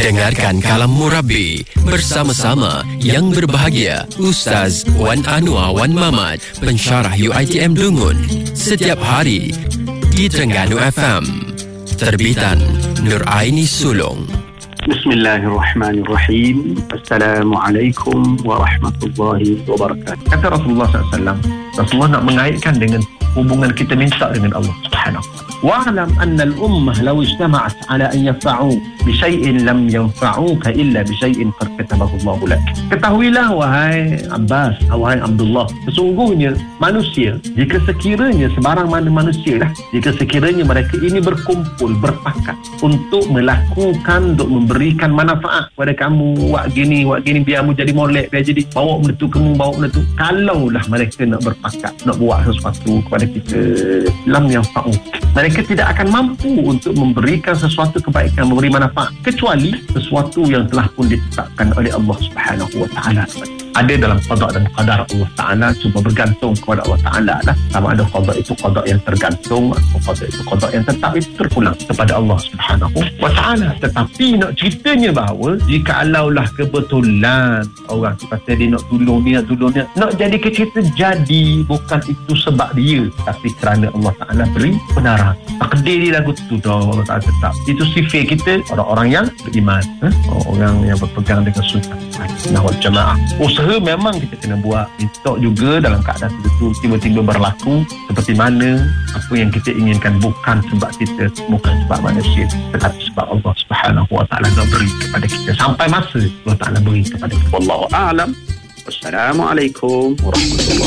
Dengarkan Kalam Murabi bersama-sama yang berbahagia Ustaz Wan Anwar Wan Mamat, pensyarah UiTM Dungun, setiap hari di Terengganu FM. Terbitan Nur Aini Sulong. Bismillahirrahmanirrahim. Assalamualaikum warahmatullahi wabarakatuh. Kata Rasulullah SAW, Rasulullah nak mengaitkan dengan hubungan kita minta dengan Allah Subhanahu wa ta'ala. Wa'lam anna al-ummah law ijtama'at ala an yanfa'u bi syai'in lam yanfa'uka illa bi syai'in qad katabahu Allah lak. Ketahuilah wahai Abbas, wahai Abdullah, sesungguhnya manusia, jika sekiranya sebarang mana manusia lah, jika sekiranya mereka ini berkumpul, berpakat untuk melakukan, untuk memberikan manfaat kepada kamu, buat gini biar kamu jadi molek, biar jadi bawa benda tu kamu, bawa benda tu, kalaulah mereka nak berpakat, nak buat sesuatu kepada kita, lam yanfa'u, mereka tidak akan mampu untuk memberikan sesuatu kebaikan, memberi manfaat, kecuali sesuatu yang telah pun ditetapkan oleh Allah Subhanahu wa ta'ala. Ada dalam qada dan qadar Allah Ta'ala, cuma bergantung kepada Allah Ta'ala lah. Sama ada qada itu qada yang tergantung, atau qada itu qada yang tetap, itu terpulang kepada Allah Subhanahu wa Ta'ala. Tetapi nak ceritanya bahawa jika alaulah kebetulan orang tu kata dia nak tolong ni, nak jadi cerita jadi, bukan itu sebab dia, tapi kerana Allah Ta'ala beri benaran. Takdir dia lagu tu dah Allah Ta'ala tetap. Itu sifat kita, orang-orang yang beriman, orang yang berpegang dengan sunnah wal jamaah. Usaha memang kita kena buat, minta juga dalam keadaan itu tiba-tiba berlaku seperti mana apa yang kita inginkan, bukan sebab kita, bukan sebab manusia, tetapi sebab Allah Subhanahu wa ta'ala nak beri kepada kita sampai masa Allah Ta'ala beri kepada kita. Wallahu a'lam. Wassalamualaikum warahmatullahi